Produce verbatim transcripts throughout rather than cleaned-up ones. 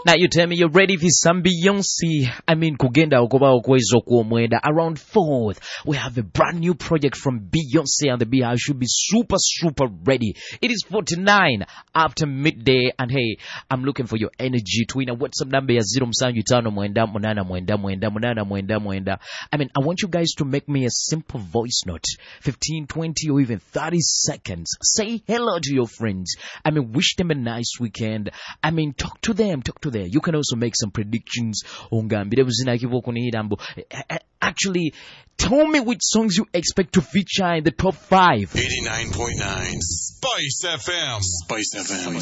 Now you tell me you're ready for some Beyonce. I mean, kugenda okoba okwezo kuomwenda. Around fourth, we have a brand new project from Beyonce and the Beehive. Should be super, super ready. It is forty-nine after midday. And hey, I'm looking for your energy. Twin a WhatsApp number is zero msanju tano mwenda munana mwenda mwenda munana mwenda mwenda. I mean, I want you guys to make me a simple voice note. fifteen, twenty or even thirty seconds. Say hello to your friends. I mean, wish them a nice weekend. I mean, talk to them. Talk to them. You can also make some predictions. Actually, tell me which songs you expect to feature in the top five. eighty-nine point nine Spice F M. Spice F M.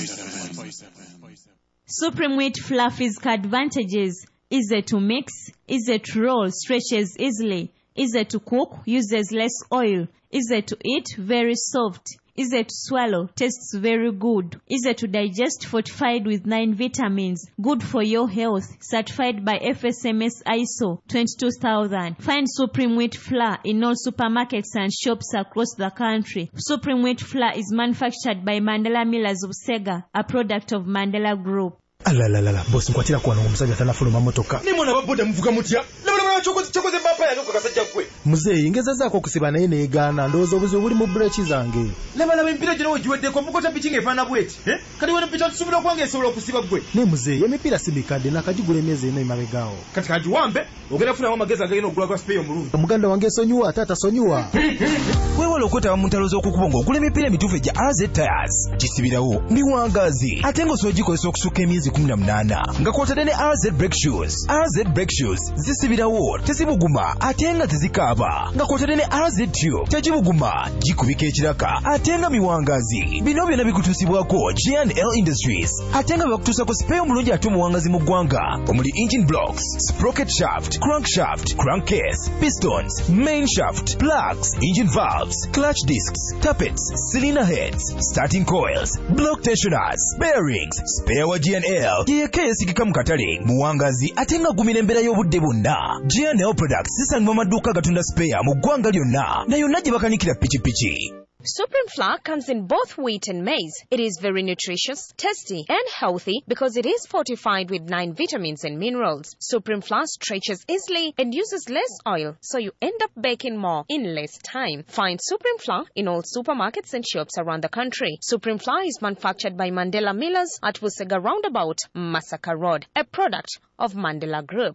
Supreme Wheat Fluffy's advantages. Easy to mix, easy to roll, stretches easily, easy to cook, uses less oil, easy to eat, very soft, easy to swallow, tastes very good, easy to digest, fortified with nine vitamins, good for your health, certified by F S M S I S O twenty-two thousand. Find Supreme Wheat Flour in all supermarkets and shops across the country. Supreme Wheat Flour is manufactured by Mandela Millers of Sega, a product of Mandela Group. Ala la la la boss nkwatira kwa n'omusajja tanafuluma motoka ni mwana baboda muvuga mutya labula chokoze chokoze bapa yange ko kasajja kwe muzeyi ingeza zako okusiba naye neegana ndowooza obuzi obuli mu breaki zange labala empira gino ogiweddeko mukota pichi ng'efaana bweti eh kati wena picha tusubira kwange esobola okusiba gwe ne muzeyi emipiira simikadde nakagigula emyezi ena emabegaawo kati kagiwambe ogenda kufunamu amagezi agagenda okugula kwa spray omulungi omuganda wange esonyiwa taata sonyiwa weewala okwetaba mu ntalo z'okukubonga okula emipiira emituufu egya R Z Tires kisibirawo ndi wangazi ate ng'osogikozesa okusukka emyezi kumi na munaana nga kwotadde ne R Z Brake Shoes. R Z Brake Shoes zisibirawo tezibuguma ate nga tezikaaba nga kwotadde ne R Z Tube tegibuguma gikubika ekiraka ate nga miwangazi. Bino byonna bikutuusibwako G and L Industries ate nga bakutuusako spare omulungi ate omuwangazi mu ggwanga omuli engine blocks, sprocket shaft, crankshaft, crankcase, pistons, main shaft, plugs, engine valves, clutch discs, tappets, cylinder heads, starting coils, block tensioners, bearings, spare wa G and L yeka yesigika mu katale muwangazi ate nga gumira embeera y'obudde bwonna. G and L Products zisangibwa maduuka gatunda spare mu ggwanga lyonna na yonna gye bakanikira pikipiki. Supreme Flour comes in both wheat and maize. It is very nutritious, tasty, and healthy because it is fortified with nine vitamins and minerals. Supreme Flour stretches easily and uses less oil, so you end up baking more in less time. Find Supreme Flour in all supermarkets and shops around the country. Supreme Flour is manufactured by Mandela Millers at Busega Roundabout, Masaka Road, a product of Mandela Group.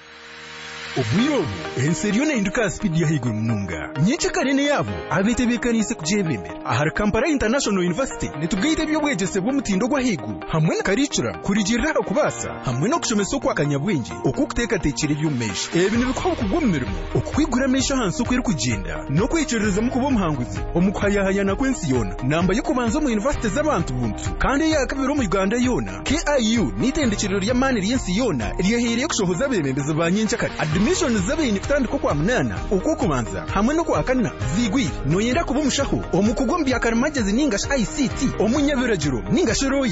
Obwiro enseriyo n'enduka speed ya higuru mununga nyinshi karene yabo abetebekanise kujebembera ahari Kampala International University netugayite byobwegese bw'omutindo gwa higuru hamwe na curriculum kurigirira kubasa hamwe no kushomesa kwa kanyabwingi okukuteka tekire by'umesha ebi nibikwa kugummirimo okukwigura mesha hanso kwiri kugenda no kwicereza mu kubo muhanguzi omukwayahanya na kwensi yona namba yo kubanza mu university z'abantu buntu kandi yakabiro mu Uganda yona K I U nitendekiriro lya mani lyensi yona liyahereye kushohoza bemembeza banyinshi kati admission zabini kutandika kwa munana ukukumanza hamwe no kwa kanna zigwi no yenda kuba mushaho omukugombya karimagezi ninga I C T omunyabiragiro ninga shoro